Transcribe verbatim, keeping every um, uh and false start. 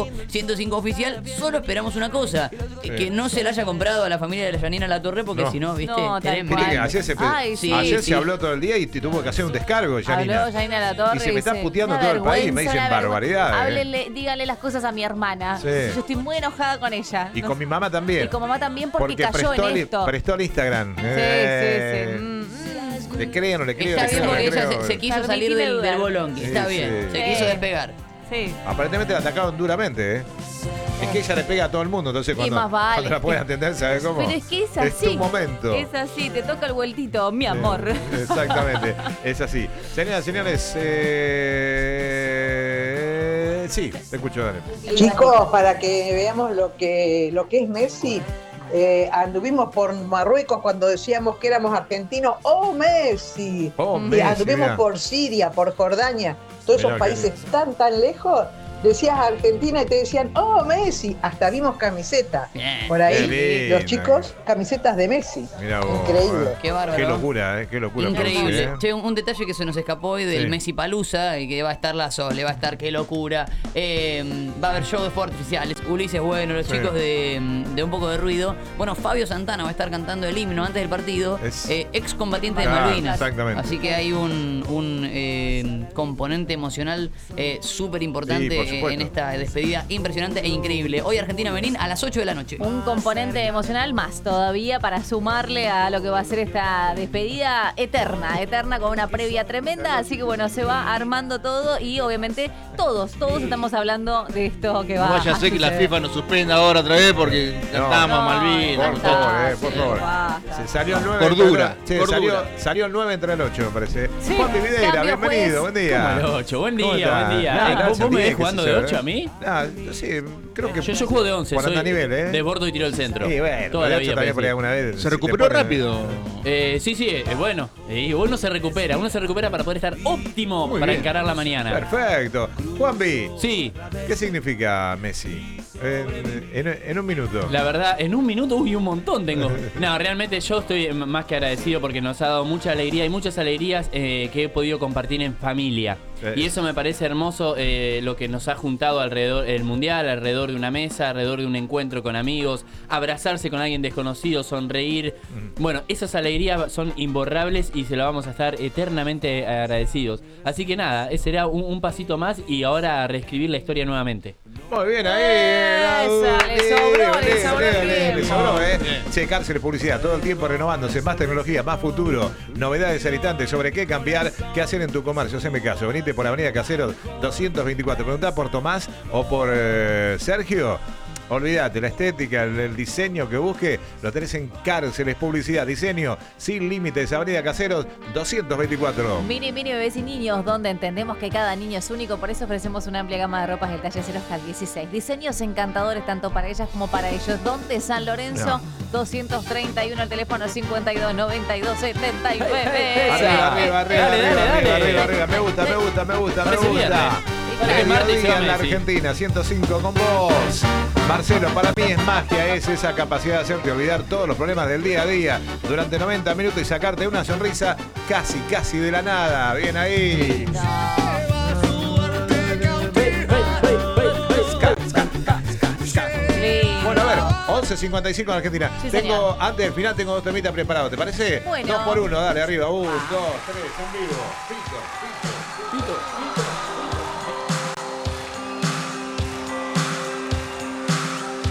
ciento cinco oficial, solo esperamos una cosa, sí. que no se la haya comprado a la familia de la Janina Latorre, porque no. si no, viste, no, ayer, se, Ay, sí, ayer sí. se habló todo el día y tuvo que hacer un descargo, Janina. Habló Janina Latorre. Y se me está puteando todo el país, me dicen barbaridades. Háblenle, díganle las cosas a mi hermana. Sí. Yo estoy muy enojada con ella. Y no con sé. mi mamá también. Y con mamá también porque, porque cayó prestó en esto. Prestó el Instagram. Sí, eh. sí, sí. Mm. ¿Le creo o no le creo? Está bien porque ella creo. se, se quiso salir del, del bolonqui. Sí, está bien, sí. se quiso despegar. Sí. Aparentemente la atacaron duramente, ¿eh? Es que ella le pega a todo el mundo, entonces cuando, más vale. cuando la pueden atender, ¿sabes cómo? Pero es que es así. Es tu momento. Es así, te toca el vueltito, mi amor. Eh, exactamente, es así. Señoras y señores, eh... sí, te escucho, dale. Chicos, para que veamos lo que, lo que es Messi, eh, anduvimos por Marruecos cuando decíamos que éramos argentinos. ¡Oh, Messi! Oh, y Messi, anduvimos mirá. por Siria, por Jordania, todos Mirá esos países que... tan, tan lejos. Decías Argentina y te decían, oh, Messi. Hasta vimos camiseta. Bien. Por ahí, lindo, los chicos, camisetas de Messi. Mirá vos, increíble. Eh. Qué bárbaro. Qué locura, eh, qué locura. Increíble. Eh. Che, un, un detalle que se nos escapó hoy del Sí. Messi Palusa y que va a estar la Sole, va a estar qué locura. Eh, va a haber show de fuegos artificiales. Ulises Bueno, los Sí. chicos de, de Un Poco de Ruido. Bueno, Fabio Santana va a estar cantando el himno antes del partido. Es... Eh, ex combatiente Ah, de Malvinas. Exactamente. Así que hay un, un eh, componente emocional eh, súper importante Sí, por en esta despedida impresionante e increíble. Hoy Argentina-Benín a las ocho de la noche. Un componente emocional más todavía para sumarle a lo que va a ser esta despedida eterna, eterna con una previa tremenda. Así que bueno, se va armando todo y obviamente todos, todos estamos hablando de esto que va No vaya a ser que la FIFA nos suspenda ahora otra vez porque cantamos no, Malvinas. Por favor, eh, por favor. Se salió el nueve. Cordura, Che, cordura. Salió, salió el nueve entre el ocho, me parece. Sí, Juan Videira, cambio, bienvenido, juez. buen día. ¿Cómo al ocho? Buen ¿Cómo día, estás? buen día. Nah, Eh, gracias, ¿Vos, vos me bien, ves qué jugando sé de yo, ocho eh. a mí? Ah, sí, creo que Yo, yo juego de once, cuarenta soy nivel, ¿eh? desbordo y tiro el centro. Sí, bueno, Toda de la ocho vida. también por ahí parecía. alguna vez. Se recuperó pone- rápido. Eh, sí, sí, eh, bueno. Eh, uno se recupera, uno se recupera para poder estar óptimo Muy para bien. encarar la mañana. Perfecto. Juanvi, Sí, ¿qué significa Messi? En, en- en un minuto. la verdad, en un minuto, uy, un montón tengo. No, realmente yo estoy más que agradecido porque nos ha dado mucha alegría y muchas alegrías eh, que he podido compartir en familia. Sí. Y eso me parece hermoso, eh, lo que nos ha juntado alrededor el mundial, alrededor de una mesa, alrededor de un encuentro con amigos, abrazarse con alguien desconocido, sonreír. Mm. Bueno, esas alegrías son imborrables y se lo vamos a estar eternamente agradecidos. Así que nada, ese será un, un pasito más y ahora a reescribir la historia nuevamente. Muy bien, ahí. Esa, le sobró, le sobró el le, le tiempo. sobró, eh. Che, cárcel de publicidad, todo el tiempo renovándose, más tecnología, más futuro, novedades habitantes sobre qué cambiar, qué hacer en tu comercio. Haceme caso, venite por Avenida Caseros doscientos veinticuatro. Preguntá por Tomás o por eh, Sergio. Olvídate, la estética, el, el diseño que busque, lo tenés en Cárceles Publicidad. Diseño sin límites, Avenida Caseros doscientos veinticuatro. Mini, mini bebés y niños, donde entendemos que cada niño es único, por eso ofrecemos una amplia gama de ropas del talle cero hasta el dieciséis. Diseños encantadores tanto para ellas como para ellos. Donde San Lorenzo, No. doscientos treinta y uno, el teléfono cincuenta y dos noventa y dos setenta y nueve. Arriba, arriba, arriba, Dale, arriba, dale, arriba, dale. arriba, arriba. Me gusta, me gusta, me gusta, me Parece gusta. viernes. Parece martes y Mediodía se en la va Messi. Argentina, ciento cinco con vos. Marcelo, para mí es magia, es esa capacidad de hacerte olvidar todos los problemas del día a día durante noventa minutos y sacarte una sonrisa casi, casi de la nada. Bien ahí. Ska, ska, ska, ska, ska. Bueno, a ver, once cincuenta y cinco en Argentina. Sí, tengo, señor. antes del final tengo dos temitas preparados, ¿te parece? Bueno. Dos por uno, dale, arriba. Un, dos, tres, en vivo. Pito, pito, pito.